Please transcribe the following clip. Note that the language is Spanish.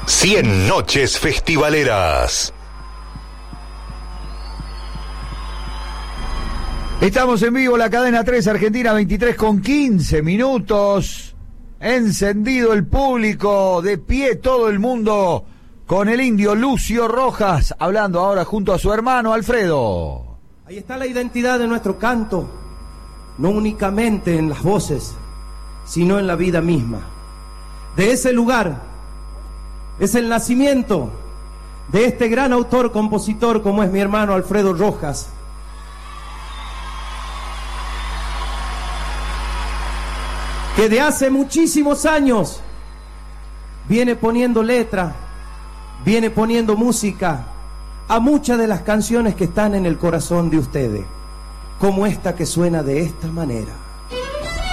100 noches festivaleras. Estamos en vivo, la cadena 3, Argentina 23 con 15 minutos. Encendido el público, de pie todo el mundo, con el indio Lucio Rojas, hablando ahora junto a su hermano Alfredo. Ahí está la identidad de nuestro canto, no únicamente en las voces, sino en la vida misma. De ese lugar es el nacimiento de este gran autor, compositor como es mi hermano Alfredo Rojas. Que de hace muchísimos años viene poniendo letra, viene poniendo música a muchas de las canciones que están en el corazón de ustedes, como esta que suena de esta manera.